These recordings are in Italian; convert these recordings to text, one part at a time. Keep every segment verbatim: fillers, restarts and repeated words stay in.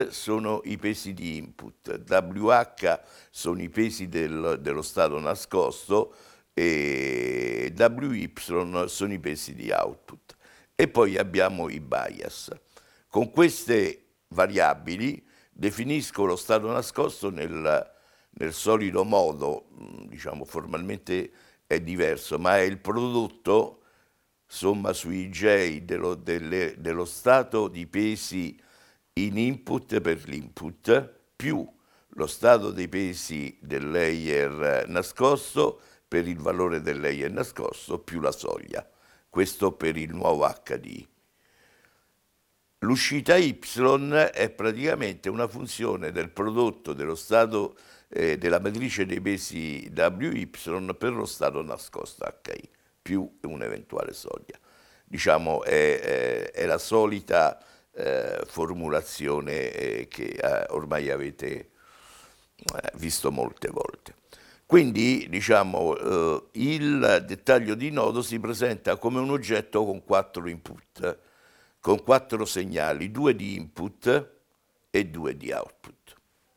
sono i pesi di input, W H sono i pesi del, dello stato nascosto e W Y sono i pesi di output. E poi abbiamo i bias. Con queste variabili definisco lo stato nascosto nel, nel solito modo, diciamo formalmente è diverso, ma è il prodotto somma sui J dello, delle, dello stato di pesi in input per l'input più lo stato dei pesi del layer nascosto per il valore del layer nascosto più la soglia. Questo per il nuovo H D I. L'uscita Y è praticamente una funzione del prodotto dello stato eh, della matrice dei pesi W Y per lo stato nascosto H I più un'eventuale soglia. Diciamo è, è, è la solita eh, formulazione eh, che eh, ormai avete eh, visto molte volte. Quindi, diciamo, eh, il dettaglio di nodo si presenta come un oggetto con quattro input, con quattro segnali, due di input e due di output.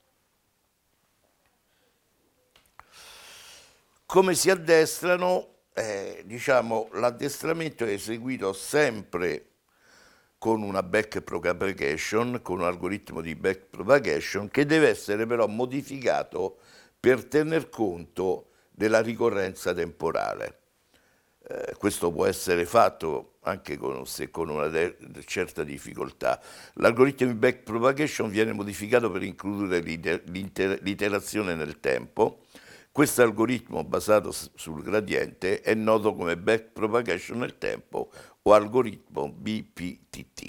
Come si addestrano? Eh, diciamo, l'addestramento è eseguito sempre con una back propagation, con un algoritmo di back propagation che deve essere però modificato per tener conto della ricorrenza temporale. Eh, questo può essere fatto anche con, se con una certa difficoltà. L'algoritmo di back propagation viene modificato per includere l'iterazione nel tempo. Questo algoritmo basato sul gradiente è noto come back propagation nel tempo o algoritmo B P T T.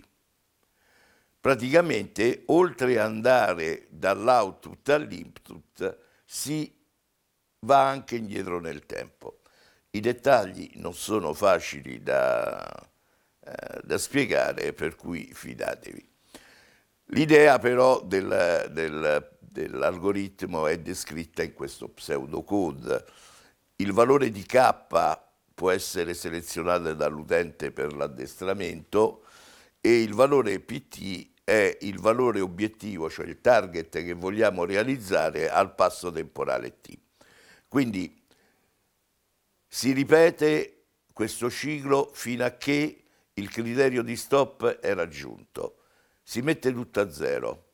Praticamente, oltre ad andare dall'output all'input, si va anche indietro nel tempo. I dettagli non sono facili da, eh, da spiegare, per cui fidatevi. L'idea però del, del, dell'algoritmo è descritta in questo pseudocode. Il valore di K può essere selezionato dall'utente per l'addestramento e il valore P T è il valore obiettivo, cioè il target che vogliamo realizzare al passo temporale T. Quindi si ripete questo ciclo fino a che il criterio di stop è raggiunto. Si mette tutto a zero.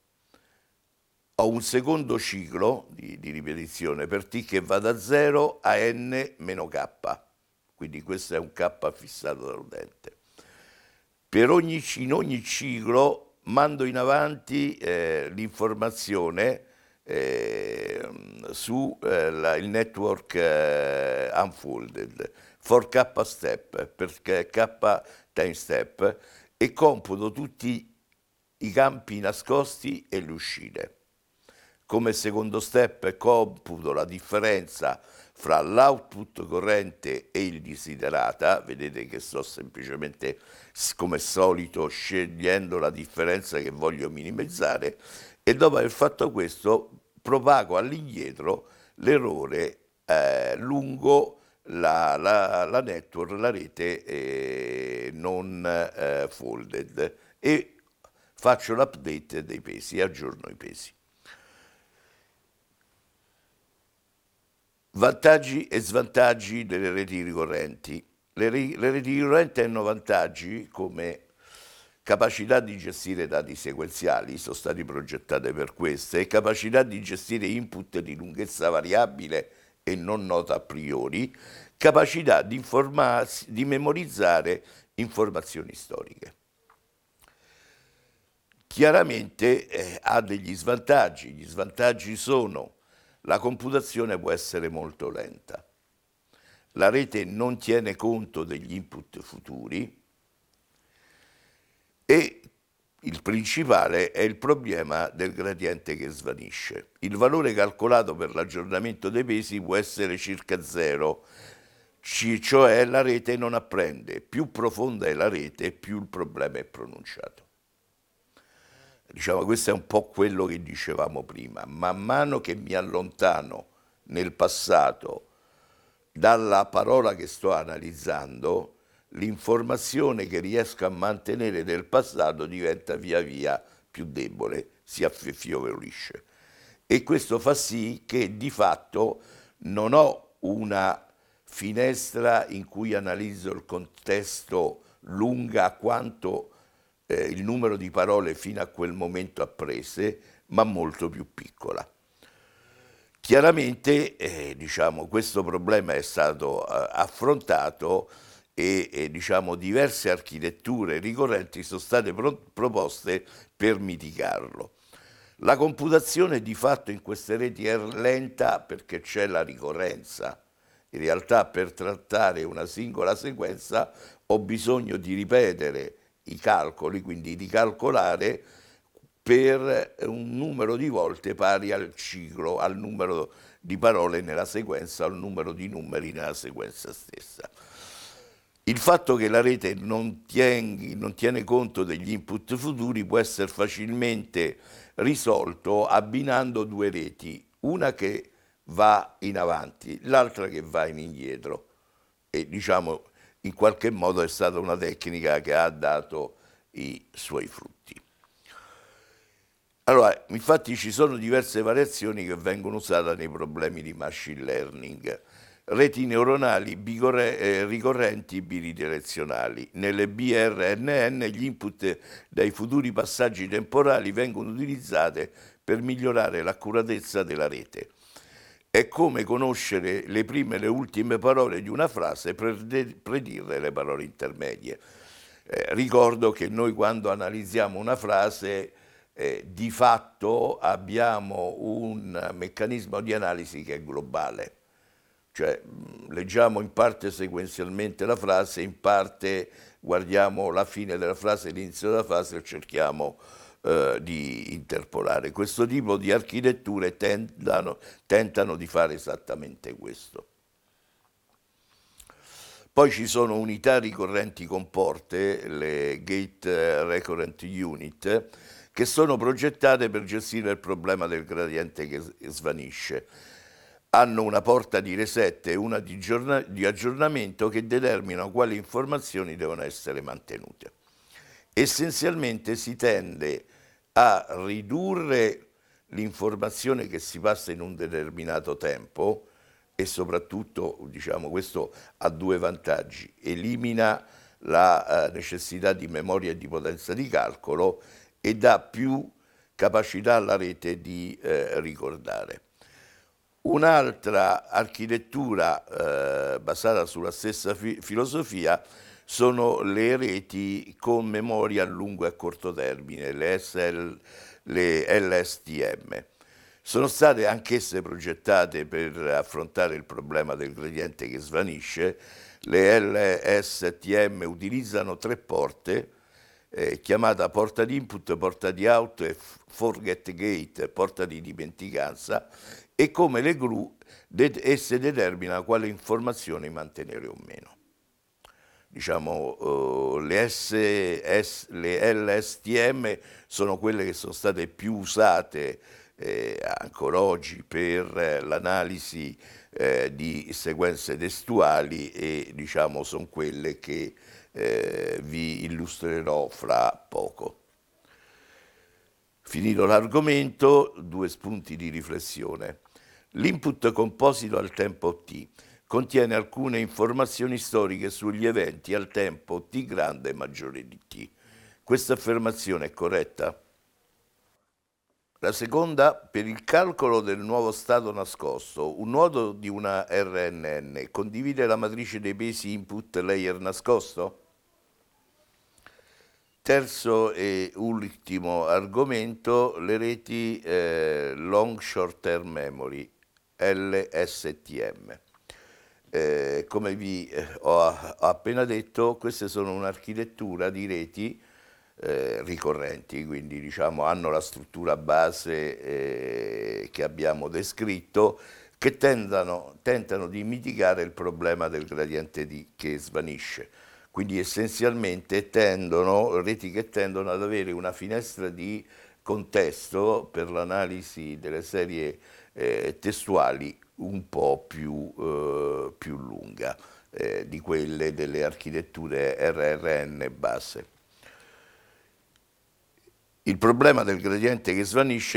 Ho un secondo ciclo di, di ripetizione per T che va da zero a n meno K. Quindi questo è un K fissato dall'utente. Per ogni, in ogni ciclo mando in avanti eh, l'informazione Eh, su eh, la, il network eh, unfolded for K step perché K time step e computo tutti i campi nascosti e le uscite. Come secondo step computo la differenza fra l'output corrente e il desiderata. Vedete che sto semplicemente come solito scegliendo la differenza che voglio minimizzare e dopo aver fatto questo propago all'indietro l'errore eh, lungo la, la, la network, la rete eh, non eh, folded e faccio l'update dei pesi, aggiorno i pesi. Vantaggi e svantaggi delle reti ricorrenti. Le, le reti ricorrenti hanno vantaggi come capacità di gestire dati sequenziali, sono state progettate per queste, e capacità di gestire input di lunghezza variabile e non nota a priori, capacità di, di memorizzare informazioni storiche. Chiaramente eh, ha degli svantaggi, gli svantaggi sono la computazione può essere molto lenta, la rete non tiene conto degli input futuri e il principale è il problema del gradiente che svanisce. Il valore calcolato per l'aggiornamento dei pesi può essere circa zero, cioè la rete non apprende. Più profonda è la rete, più il problema è pronunciato. Diciamo, questo è un po' quello che dicevamo prima. Man mano che mi allontano nel passato dalla parola che sto analizzando, l'informazione che riesco a mantenere del passato diventa via via più debole. si affievolisce. E questo fa sì che di fatto non ho una finestra in cui analizzo il contesto lunga quanto eh, il numero di parole fino a quel momento apprese, ma molto più piccola. Chiaramente eh, diciamo, questo problema è stato eh, affrontato e, e diciamo, diverse architetture ricorrenti sono state pro proposte per mitigarlo. La computazione di fatto in queste reti è lenta perché c'è la ricorrenza. In realtà per trattare una singola sequenza ho bisogno di ripetere i calcoli, quindi di calcolare per un numero di volte pari al ciclo, al numero di parole nella sequenza, al numero di numeri nella sequenza stessa. Il fatto che la rete non, tieni, non tiene conto degli input futuri può essere facilmente risolto abbinando due reti, una che va in avanti, l'altra che va in indietro. E diciamo, in qualche modo è stata una tecnica che ha dato i suoi frutti. Allora, infatti ci sono diverse variazioni che vengono usate nei problemi di machine learning. Reti neuronali bigorre- eh, ricorrenti bidirezionali. Nelle B R N N gli input dai futuri passaggi temporali vengono utilizzati per migliorare l'accuratezza della rete. È come conoscere le prime e le ultime parole di una frase per predire le parole intermedie. Eh, ricordo che noi quando analizziamo una frase eh, di fatto abbiamo un meccanismo di analisi che è globale. Cioè leggiamo in parte sequenzialmente la frase, in parte guardiamo la fine della frase, l'inizio della frase e cerchiamo eh, di interpolare. Questo tipo di architetture tentano, tentano di fare esattamente questo. Poi ci sono unità ricorrenti comporte, le Gate Recurrent Unit, che sono progettate per gestire il problema del gradiente che svanisce. Hanno una porta di reset e una di, di aggiornamento che determinano quali informazioni devono essere mantenute. Essenzialmente si tende a ridurre l'informazione che si passa in un determinato tempo e soprattutto, diciamo, questo ha due vantaggi: elimina la eh, necessità di memoria e di potenza di calcolo e dà più capacità alla rete di eh, ricordare. Un'altra architettura eh, basata sulla stessa fi filosofia sono le reti con memoria a lungo e a corto termine, le, S L, le L S T M. Sono state anch'esse progettate per affrontare il problema del gradiente che svanisce. Le L S T M utilizzano tre porte, eh, chiamata porta di input, porta di out e forget gate, porta di dimenticanza, e come le gru esse determinano quale informazioni mantenere o meno. Diciamo, uh, le, S, S, le L S T M sono quelle che sono state più usate eh, ancora oggi per eh, l'analisi eh, di sequenze testuali e diciamo sono quelle che eh, vi illustrerò fra poco. Finito l'argomento, due spunti di riflessione. L'input composito al tempo t contiene alcune informazioni storiche sugli eventi al tempo t grande maggiore di t. Questa affermazione è corretta? La seconda, per il calcolo del nuovo stato nascosto, un nodo di una R N N condivide la matrice dei pesi input layer nascosto? Terzo e ultimo argomento, le reti eh, Long Short Term Memory, L S T M. Eh, come vi eh, ho, ho appena detto, queste sono un'architettura di reti eh, ricorrenti, quindi diciamo hanno la struttura base eh, che abbiamo descritto, che tentano, tentano di mitigare il problema del gradiente di, che svanisce. Quindi essenzialmente tendono, reti che tendono ad avere una finestra di contesto per l'analisi delle serie eh, testuali un po' più, eh, più lunga eh, di quelle delle architetture R R N base. Il problema del gradiente che svanisce